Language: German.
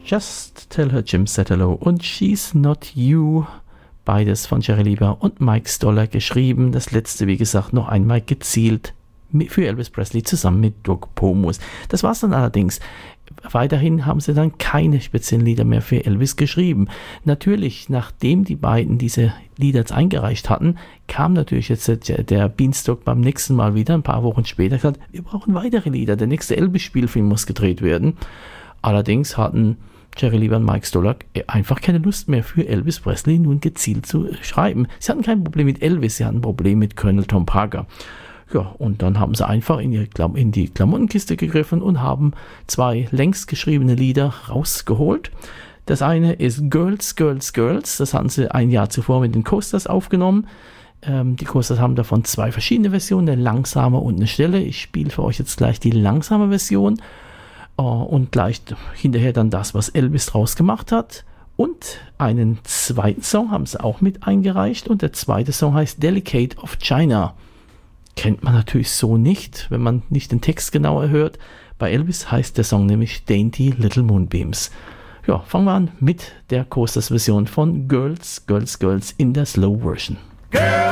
Just Tell Her Jim Said Hello und She's Not You. Beides von Jerry Lieber und Mike Stoller geschrieben. Das letzte, wie gesagt, noch einmal gezielt für Elvis Presley zusammen mit Doug Pomus. Das war es dann allerdings. Weiterhin haben sie dann keine speziellen Lieder mehr für Elvis geschrieben. Natürlich, nachdem die beiden diese Lieder jetzt eingereicht hatten, kam natürlich jetzt der Beanstalk beim nächsten Mal wieder, ein paar Wochen später, gesagt, wir brauchen weitere Lieder, der nächste Elvis-Spielfilm muss gedreht werden. Allerdings hatten Jerry Lieber und Mike Stoller einfach keine Lust mehr für Elvis Presley nun gezielt zu schreiben. Sie hatten kein Problem mit Elvis, sie hatten ein Problem mit Colonel Tom Parker. Ja, und dann haben sie einfach in die Klamottenkiste gegriffen und haben 2 längst geschriebene Lieder rausgeholt. Das eine ist Girls, Girls, Girls. Das hatten sie ein Jahr zuvor mit den Coasters aufgenommen. Die Coasters haben davon 2 verschiedene Versionen, eine langsame und eine schnelle. Ich spiele für euch jetzt gleich die langsame Version und gleich hinterher dann das, was Elvis draus gemacht hat. Und einen zweiten Song haben sie auch mit eingereicht und der zweite Song heißt Delicate of China. Kennt man natürlich so nicht, wenn man nicht den Text genauer hört. Bei Elvis heißt der Song nämlich Dainty Little Moonbeams. Ja, fangen wir an mit der Coasters-Version von Girls, Girls, Girls in der Slow Version.